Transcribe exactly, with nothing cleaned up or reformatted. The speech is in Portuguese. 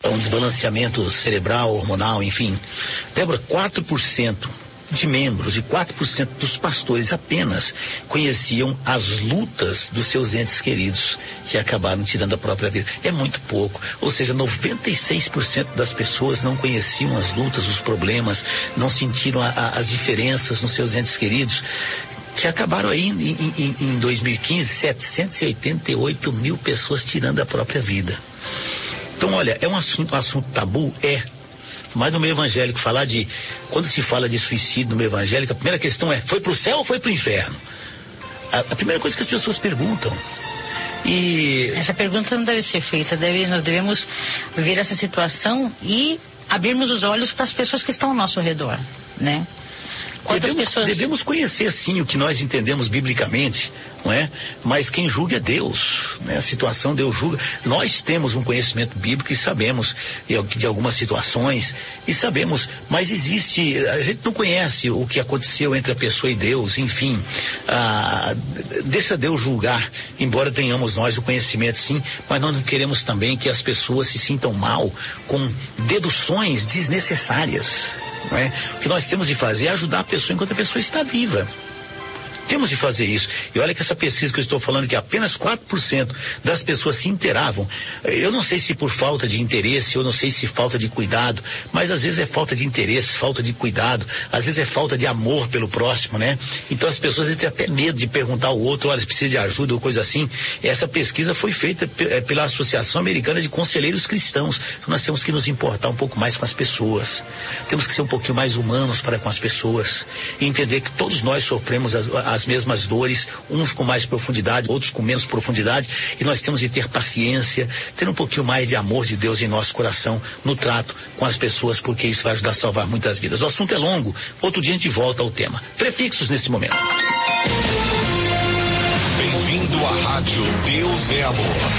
um desbalanceamento cerebral, hormonal, enfim. Débora, quatro por cento de membros e quatro por cento dos pastores apenas conheciam as lutas dos seus entes queridos que acabaram tirando a própria vida. É muito pouco. Ou seja, noventa e seis por cento das pessoas não conheciam as lutas, os problemas, não sentiram a, a, as diferenças nos seus entes queridos, que acabaram aí em, em, em dois mil e quinze, setecentos e oitenta e oito mil pessoas tirando a própria vida. Então, olha, é um assunto, um assunto tabu? É. Mas no meio evangélico, falar de, quando se fala de suicídio no meio evangélico, a primeira questão é, foi pro céu ou foi pro inferno? A, a primeira coisa que as pessoas perguntam. E essa pergunta não deve ser feita, deve, nós devemos ver essa situação e abrirmos os olhos para as pessoas que estão ao nosso redor, né? Quantas devemos, pessoas... devemos conhecer sim o que nós entendemos biblicamente, não é? Mas quem julga é Deus, né? A situação Deus julga. Nós temos um conhecimento bíblico e sabemos de algumas situações e sabemos, mas existe, a gente não conhece o que aconteceu entre a pessoa e Deus, enfim, ah, deixa Deus julgar, embora tenhamos nós o conhecimento sim, mas nós não queremos também que as pessoas se sintam mal com deduções desnecessárias. Não é? O que nós temos de fazer é ajudar a pessoa enquanto a pessoa está viva. Temos de fazer isso. E olha que essa pesquisa que eu estou falando, que apenas quatro por cento das pessoas se inteiravam. Eu não sei se por falta de interesse, eu não sei se falta de cuidado, mas às vezes é falta de interesse, falta de cuidado, às vezes é falta de amor pelo próximo, né? Então as pessoas têm até medo de perguntar ao outro, olha, se precisa de ajuda ou coisa assim. Essa pesquisa foi feita p- pela Associação Americana de Conselheiros Cristãos. Então nós temos que nos importar um pouco mais com as pessoas. Temos que ser um pouquinho mais humanos para com as pessoas. E entender que todos nós sofremos as, as as mesmas dores, uns com mais profundidade, outros com menos profundidade, e nós temos de ter paciência, ter um pouquinho mais de amor de Deus em nosso coração, no trato com as pessoas, porque isso vai ajudar a salvar muitas vidas. O assunto é longo, outro dia a gente volta ao tema. Prefixos nesse momento. Bem-vindo à Rádio Deus é Amor.